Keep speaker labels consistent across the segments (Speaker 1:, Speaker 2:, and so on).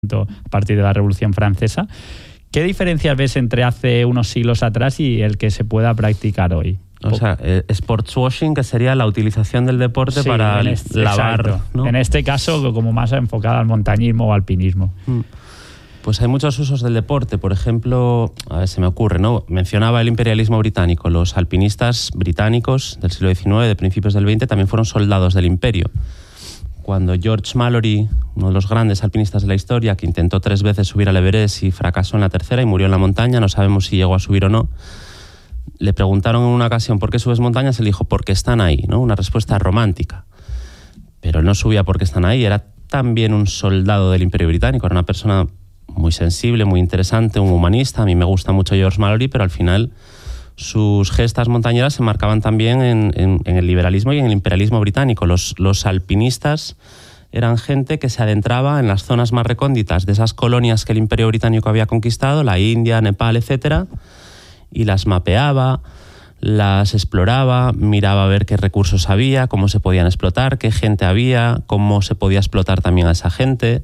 Speaker 1: a partir de la Revolución Francesa. ¿Qué diferencias ves entre hace unos siglos atrás y el que se pueda practicar hoy?
Speaker 2: O sea, sportswashing, que sería la utilización del deporte para lavar, ¿no?
Speaker 1: En este caso, como más enfocado al montañismo o alpinismo.
Speaker 2: Pues hay muchos usos del deporte. Por ejemplo, a ver, se me ocurre, ¿no? Mencionaba el imperialismo británico. Los alpinistas británicos del siglo XIX, de principios del XX, también fueron soldados del imperio. Cuando George Mallory, uno de los grandes alpinistas de la historia, que intentó 3 veces subir al Everest y fracasó en la tercera y murió en la montaña, no sabemos si llegó a subir o no, le preguntaron en una ocasión ¿por qué subes montañas? Él dijo porque están ahí, ¿no? Una respuesta romántica. Pero él no subía porque están ahí, era también un soldado del Imperio Británico, era una persona muy sensible, muy interesante, un humanista. A mí me gusta mucho George Mallory, pero al final sus gestas montañeras se marcaban también en el liberalismo y en el imperialismo británico. Los alpinistas eran gente que se adentraba en las zonas más recónditas de esas colonias que el Imperio Británico había conquistado, la India, Nepal, etcétera, y las mapeaba, las exploraba, miraba a ver qué recursos había, cómo se podían explotar, qué gente había, cómo se podía explotar también a esa gente.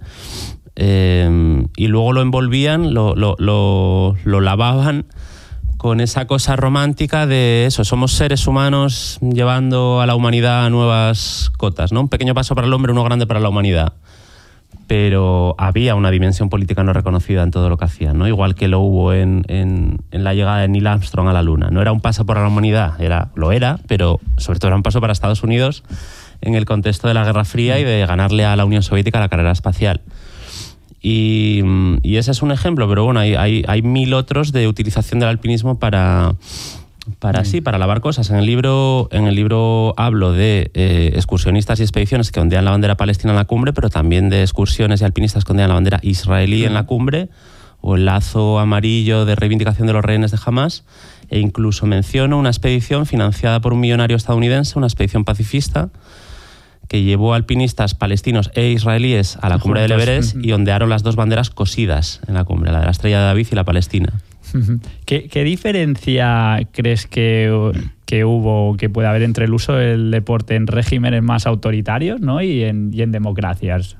Speaker 2: Y luego lo envolvían, lo lavaban con esa cosa romántica de eso, somos seres humanos llevando a la humanidad a nuevas cotas, ¿no? Un pequeño paso para el hombre, uno grande para la humanidad. Pero había una dimensión política no reconocida en todo lo que hacían, ¿no? Igual que lo hubo en la llegada de Neil Armstrong a la Luna. No era un paso para la humanidad, lo era, pero sobre todo era un paso para Estados Unidos en el contexto de la Guerra Fría y de ganarle a la Unión Soviética la carrera espacial. Y ese es un ejemplo, pero bueno, hay 1000 otros de utilización del alpinismo para lavar cosas. En el libro hablo de excursionistas y expediciones que ondean la bandera palestina en la cumbre, pero también de excursiones y alpinistas que ondean la bandera israelí en la cumbre, o el lazo amarillo de reivindicación de los rehenes de Hamás, e incluso menciono una expedición financiada por un millonario estadounidense, una expedición pacifista, que llevó alpinistas palestinos e israelíes a la cumbre del Everest y ondearon las 2 banderas cosidas en la cumbre, la de la Estrella de David y la palestina.
Speaker 1: ¿Qué diferencia crees que hubo, que puede haber entre el uso del deporte en regímenes más autoritarios, ¿no? y en democracias?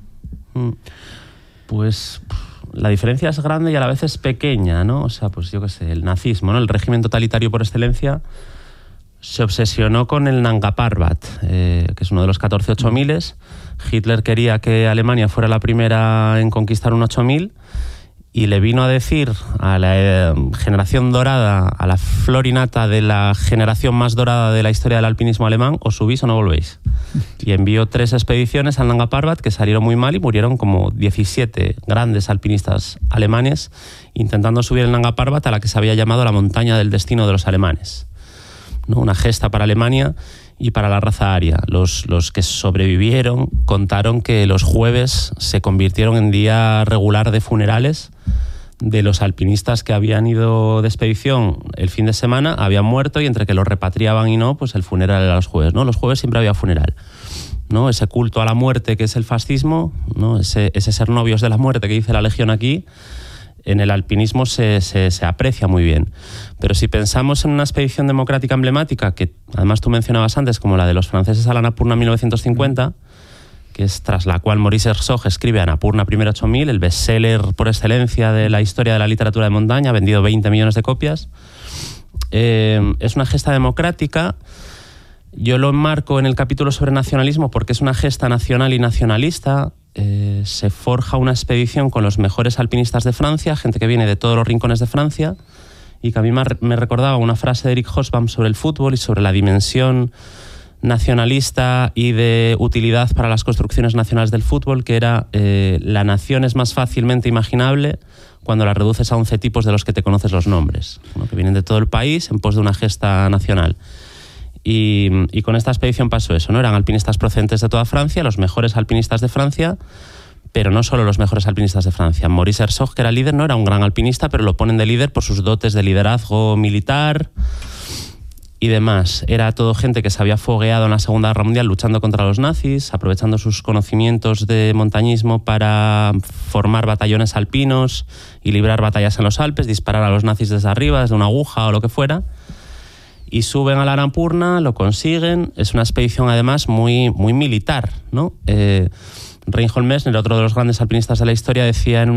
Speaker 2: Pues la diferencia es grande y a la vez es pequeña, ¿no? O sea, pues yo qué sé, el nazismo, ¿no? El régimen totalitario por excelencia se obsesionó con el Nanga Parbat, que es uno de los 14 8000. Hitler quería que Alemania fuera la primera en conquistar un 8000 y le vino a decir a la generación dorada, a la florinata de la generación más dorada de la historia del alpinismo alemán, o subís o no volvéis. Y envió 3 expediciones al Nanga Parbat que salieron muy mal y murieron como 17 grandes alpinistas alemanes intentando subir el Nanga Parbat, a la que se había llamado la montaña del destino de los alemanes, ¿no? Una gesta para Alemania y para la raza aria. Los que sobrevivieron contaron que los jueves se convirtieron en día regular de funerales de los alpinistas que habían ido de expedición el fin de semana, habían muerto y entre que los repatriaban y no, pues el funeral era los jueves, ¿no? Los jueves siempre había funeral, ¿no? Ese culto a la muerte que es el fascismo, ¿no? Ese ser novios de la muerte que dice la Legión aquí, en el alpinismo se aprecia muy bien. Pero si pensamos en una expedición democrática emblemática, que además tú mencionabas antes, como la de los franceses a la Annapurna 1950, que es tras la cual Maurice Herzog escribe Annapurna Primera 8000, el bestseller por excelencia de la historia de la literatura de montaña, ha vendido 20 millones de copias. Es una gesta democrática. Yo lo enmarco en el capítulo sobre nacionalismo porque es una gesta nacional y nacionalista. Se forja una expedición con los mejores alpinistas de Francia, gente que viene de todos los rincones de Francia, y que a mí me recordaba una frase de Eric Hobsbawm sobre el fútbol y sobre la dimensión nacionalista y de utilidad para las construcciones nacionales del fútbol, que era la nación es más fácilmente imaginable cuando la reduces a 11 tipos de los que te conoces los nombres, ¿no? Que vienen de todo el país en pos de una gesta nacional. Y con esta expedición pasó eso, ¿no? Eran alpinistas procedentes de toda Francia, los mejores alpinistas de Francia, pero no solo los mejores alpinistas de Francia. Maurice Herzog, que era líder, no era un gran alpinista, pero lo ponen de líder por sus dotes de liderazgo militar y demás. Era todo gente que se había fogueado en la Segunda Guerra Mundial luchando contra los nazis, aprovechando sus conocimientos de montañismo para formar batallones alpinos y librar batallas en los Alpes, disparar a los nazis desde arriba, desde una aguja o lo que fuera. Y suben a la Annapurna, lo consiguen. Es una expedición además muy militar, ¿no? Reinhold Messner, otro de los grandes alpinistas de la historia, decía en